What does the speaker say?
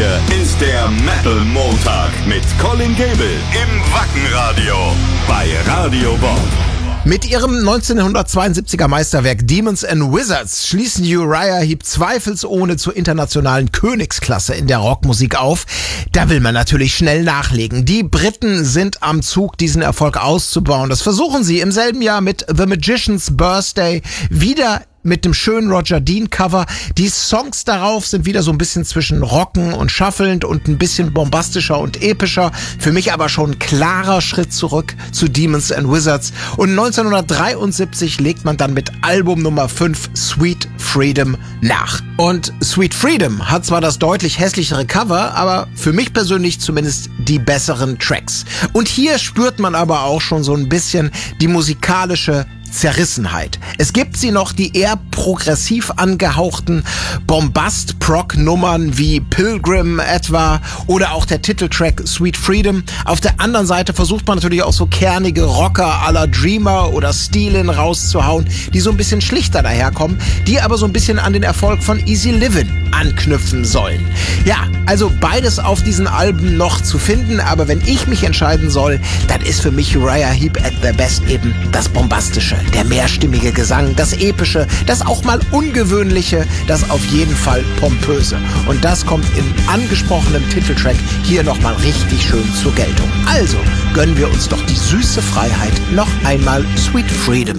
Hier ist der Metal Montag mit Colin Gable im Wackenradio bei Radio Bob. Mit ihrem 1972er Meisterwerk Demons and Wizards schließen Uriah Heep zweifelsohne zur internationalen Königsklasse in der Rockmusik auf. Da will man natürlich schnell nachlegen. Die Briten sind am Zug, diesen Erfolg auszubauen. Das versuchen sie im selben Jahr mit The Magician's Birthday wieder mit dem schönen Roger Dean Cover. Die Songs darauf sind wieder so ein bisschen zwischen rocken und schaffelnd und ein bisschen bombastischer und epischer. Für mich aber schon ein klarer Schritt zurück zu Demons and Wizards. Und 1973 legt man dann mit Album Nummer 5 Sweet Freedom nach. Und Sweet Freedom hat zwar das deutlich hässlichere Cover, aber für mich persönlich zumindest die besseren Tracks. Und hier spürt man aber auch schon so ein bisschen die musikalische Zerrissenheit. Es gibt sie noch, die eher progressiv angehauchten Bombast-Prog-Nummern wie Pilgrim etwa oder auch der Titeltrack Sweet Freedom. Auf der anderen Seite versucht man natürlich auch so kernige Rocker à la Dreamer oder Steelin rauszuhauen, die so ein bisschen schlichter daherkommen, die aber so ein bisschen an den Erfolg von Easy Livin' anknüpfen sollen. Ja, also beides auf diesen Alben noch zu finden, aber wenn ich mich entscheiden soll, dann ist für mich Uriah Heep at their best eben das Bombastische, der mehrstimmige Gesang, das Epische, das auch mal Ungewöhnliche, das auf jeden Fall Pompöse. Und das kommt im angesprochenen Titeltrack hier nochmal richtig schön zur Geltung. Also gönnen wir uns doch die süße Freiheit, noch einmal Sweet Freedom